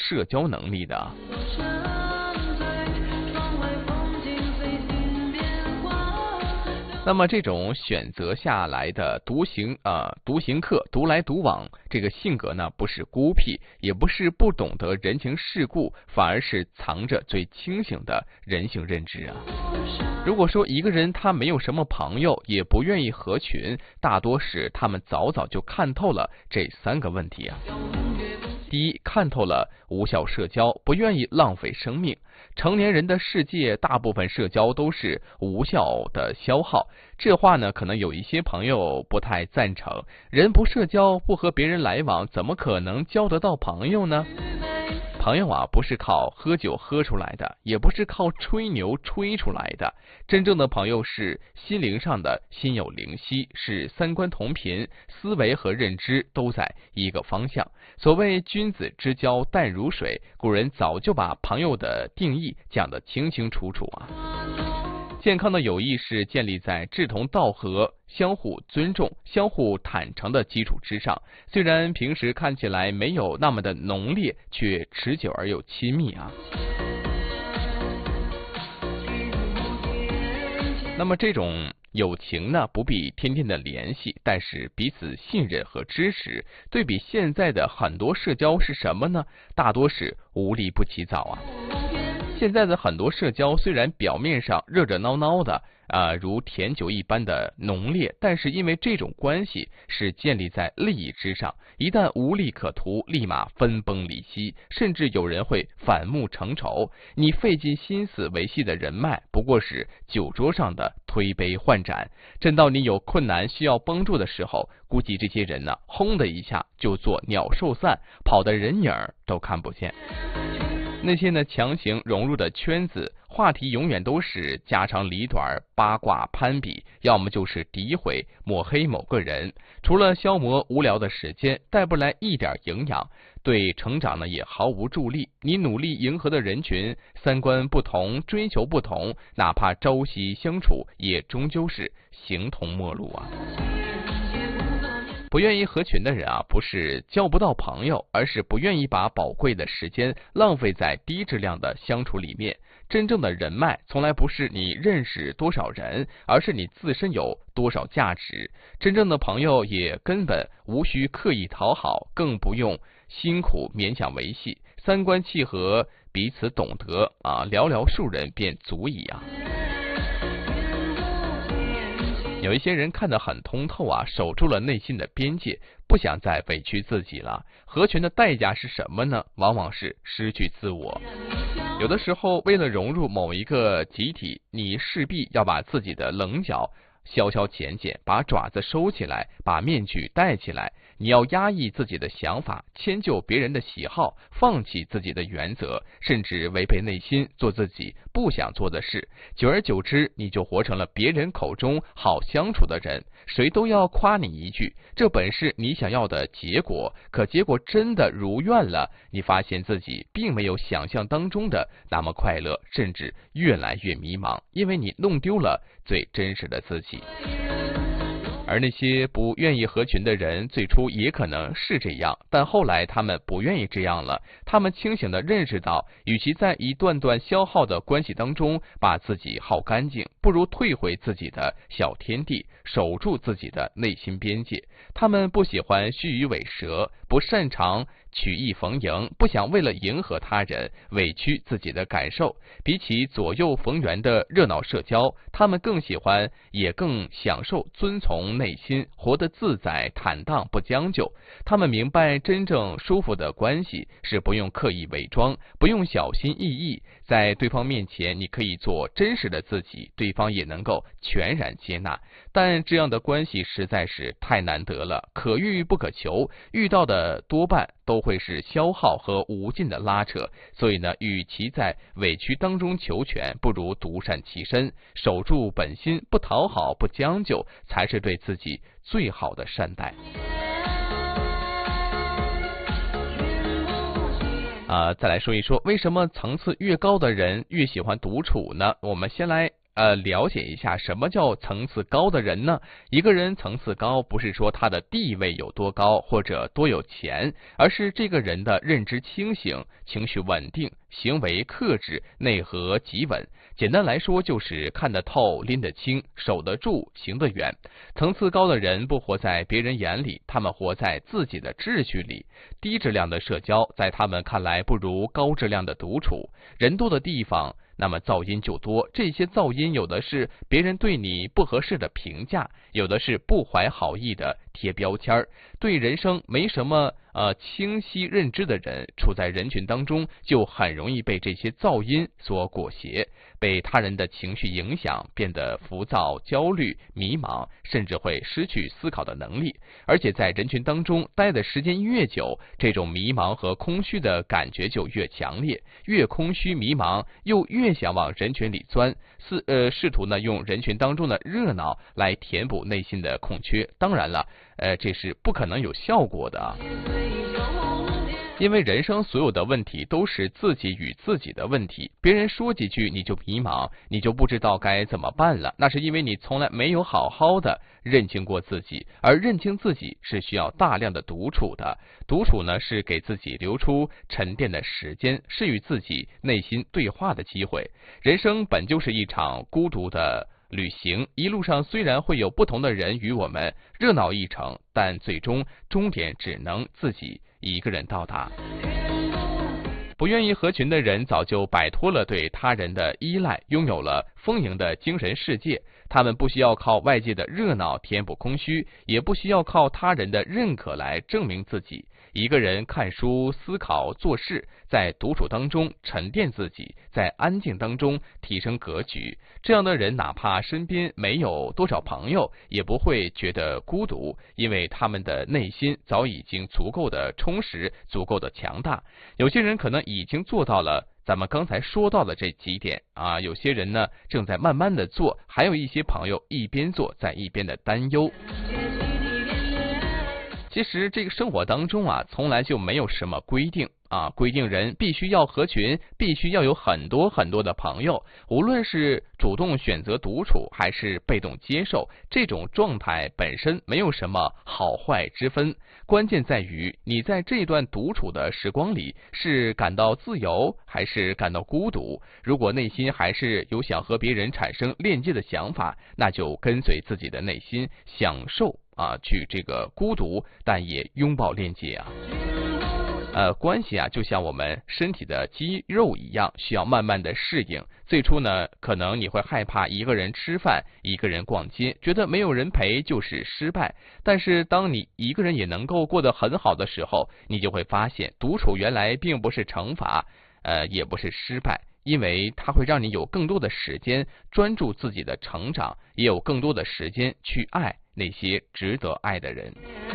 社交能力的。那么这种选择下来的独行客、独来独往这个性格呢，不是孤僻，也不是不懂得人情世故，反而是藏着最清醒的人性认知啊。如果说一个人他没有什么朋友，也不愿意合群，大多是他们早早就看透了这3个问题啊。第一，看透了无效社交，不愿意浪费生命。成年人的世界，大部分社交都是无效的消耗。这话呢，可能有一些朋友不太赞成。人不社交，不和别人来往，怎么可能交得到朋友呢？朋友啊，不是靠喝酒喝出来的，也不是靠吹牛吹出来的。真正的朋友是心灵上的心有灵犀，是三观同频，思维和认知都在一个方向。所谓君子之交淡如水，古人早就把朋友的定义讲得清清楚楚啊。健康的友谊是建立在志同道合、相互尊重、相互坦诚的基础之上，虽然平时看起来没有那么的浓烈，却持久而又亲密啊。那么这种友情呢，不必天天的联系，但是彼此信任和支持。对比现在的很多社交是什么呢？大多是无利不起早啊。现在的很多社交虽然表面上热热闹闹的如甜酒一般的浓烈，但是因为这种关系是建立在利益之上，一旦无利可图，立马分崩离析，甚至有人会反目成仇。你费尽心思维系的人脉，不过是酒桌上的推杯换盏。真到你有困难需要帮助的时候，估计这些人呢，轰的一下就做鸟兽散，跑的人影都看不见。那些呢强行融入的圈子，话题永远都是家长里短、八卦攀比，要么就是诋毁抹黑某个人，除了消磨无聊的时间，带不来一点营养，对成长呢也毫无助力。你努力迎合的人群，三观不同，追求不同，哪怕朝夕相处，也终究是形同陌路啊。不愿意合群的人啊，不是交不到朋友，而是不愿意把宝贵的时间浪费在低质量的相处里面。真正的人脉从来不是你认识多少人，而是你自身有多少价值。真正的朋友也根本无需刻意讨好，更不用辛苦勉强维系。三观契合，彼此懂得寥寥数人便足矣啊。有一些人看得很通透啊，守住了内心的边界，不想再委屈自己了。合群的代价是什么呢？往往是失去自我。有的时候，为了融入某一个集体，你势必要把自己的棱角稍稍减减，把爪子收起来，把面具戴起来。你要压抑自己的想法，迁就别人的喜好，放弃自己的原则，甚至违背内心，做自己不想做的事。久而久之，你就活成了别人口中好相处的人，谁都要夸你一句，这本是你想要的结果。可结果真的如愿了，你发现自己并没有想象当中的那么快乐，甚至越来越迷茫，因为你弄丢了最真实的自己。而那些不愿意合群的人，最初也可能是这样，但后来他们不愿意这样了。他们清醒地认识到，与其在一段段消耗的关系当中把自己耗干净，不如退回自己的小天地，守住自己的内心边界。他们不喜欢虚与委蛇，不擅长曲意逢迎，不想为了迎合他人委屈自己的感受。比起左右逢源的热闹社交，他们更喜欢也更享受遵从内心，活得自在坦荡，不将就。他们明白真正舒服的关系是不用刻意伪装，不用小心翼翼，在对方面前你可以做真实的自己，对方也能够全然接纳。但这样的关系实在是太难得了，可遇不可求，遇到的多半都会是消耗和无尽的拉扯。所以呢，与其在委屈当中求全，不如独善其身，守住本心，不讨好，不将就，才是对自己最好的善待。再来说一说，为什么层次越高的人越喜欢独处呢？我们先来了解一下什么叫层次高的人呢？一个人层次高，不是说他的地位有多高或者多有钱，而是这个人的认知清醒、情绪稳定、行为克制、内核极稳。简单来说，就是看得透、拎得清、守得住、行得远。层次高的人不活在别人眼里，他们活在自己的秩序里。低质量的社交，在他们看来不如高质量的独处。人多的地方，那么噪音就多，这些噪音有的是别人对你不合适的评价，有的是不怀好意的贴标签，对人生没什么清晰认知的人，处在人群当中就很容易被这些噪音所裹挟，被他人的情绪影响，变得浮躁、焦虑、迷茫，甚至会失去思考的能力。而且在人群当中待的时间越久，这种迷茫和空虚的感觉就越强烈，越空虚迷茫，又越想往人群里钻，试图呢用人群当中的热闹来填补内心的空缺。当然了，这是不可能有效果的啊。因为人生所有的问题都是自己与自己的问题，别人说几句你就迷茫，你就不知道该怎么办了，那是因为你从来没有好好的认清过自己，而认清自己是需要大量的独处的。独处呢，是给自己留出沉淀的时间，是与自己内心对话的机会。人生本就是一场孤独的旅行，一路上虽然会有不同的人与我们热闹一程，但最终终点只能自己一个人到达。不愿意合群的人早就摆脱了对他人的依赖，拥有了丰盈的精神世界。他们不需要靠外界的热闹填补空虚，也不需要靠他人的认可来证明自己。一个人看书、思考、做事，在独处当中沉淀自己，在安静当中提升格局。这样的人哪怕身边没有多少朋友，也不会觉得孤独，因为他们的内心早已经足够的充实，足够的强大。有些人可能已经做到了咱们刚才说到的这几点啊，有些人呢正在慢慢的做，还有一些朋友一边做在一边的担忧。其实这个生活当中啊，从来就没有什么规定啊，规定人必须要合群，必须要有很多很多的朋友。无论是主动选择独处，还是被动接受，这种状态本身没有什么好坏之分。关键在于你在这段独处的时光里，是感到自由，还是感到孤独。如果内心还是有想和别人产生链接的想法，那就跟随自己的内心，享受去这个孤独，但也拥抱链接啊。关系啊，就像我们身体的肌肉一样，需要慢慢的适应。最初呢，可能你会害怕一个人吃饭，一个人逛街，觉得没有人陪就是失败。但是当你一个人也能够过得很好的时候，你就会发现，独处原来并不是惩罚，也不是失败。因为它会让你有更多的时间专注自己的成长，也有更多的时间去爱那些值得爱的人。